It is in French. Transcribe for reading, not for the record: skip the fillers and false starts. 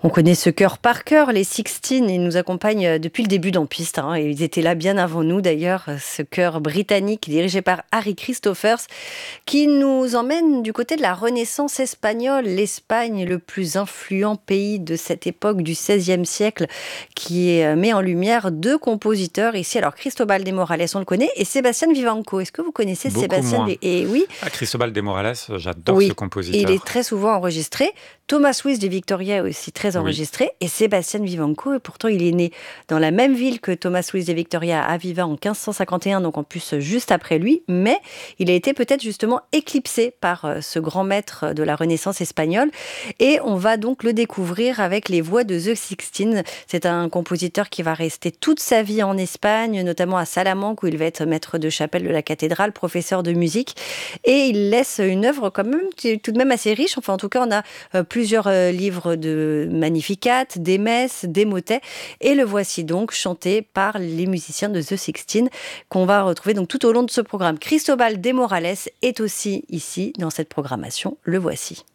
On connaît ce chœur par cœur, les Sixteen. Ils nous accompagnent depuis le début d'En Piste. Et ils étaient là bien avant nous d'ailleurs. Ce chœur britannique dirigé par Harry Christophers qui nous emmène du côté de la Renaissance espagnole. L'Espagne, le plus influent pays de cette époque du XVIe siècle, qui met en lumière deux compositeurs ici. Alors Cristóbal de Morales, on le connaît, et Sébastien Vivanco. Est-ce que vous connaissez Beaucoup Sébastien moins. Et oui, Cristóbal de Morales, j'adore oui. ce Et il est compositeur. très souvent enregistré. Thomas Wiss de Victoria est aussi très Oui. enregistré. Et Sébastien Vivanco, et pourtant il est né dans la même ville que Thomas Wiss de Victoria, à Aviva, en 1551, donc en plus juste après lui. Mais il a été peut-être justement éclipsé par ce grand maître de la Renaissance espagnole. Et on va donc le découvrir avec les voix de The Sixteen. C'est un compositeur qui va rester toute sa vie en Espagne, notamment à Salamanque, où il va être maître de chapelle de la cathédrale, professeur de musique. Et il laisse une œuvre quand même tout de même assez riche. Enfin, en tout cas, on a plusieurs livres de Magnificat, des messes, des motets. Et le voici donc chanté par les musiciens de The Sixteen, qu'on va retrouver donc tout au long de ce programme. Cristóbal de Morales est aussi ici dans cette programmation. Le voici.